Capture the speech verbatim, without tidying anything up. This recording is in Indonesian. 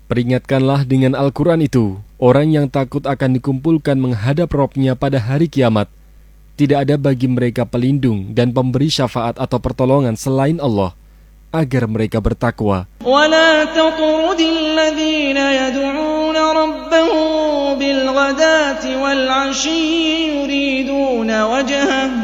Peringatkanlah dengan Al-Quran itu, orang yang takut akan dikumpulkan menghadap Rabb-Nya pada hari kiamat. Tidak ada bagi mereka pelindung dan pemberi syafaat atau pertolongan selain Allah, agar mereka bertakwa. وَلَا تَطْرُدِ الَّذِينَ يَدْعُونَ رَبَّهُم بِالْغَدَاةِ وَالْعَشِيِّ يُرِيدُونَ وَجْهَهُ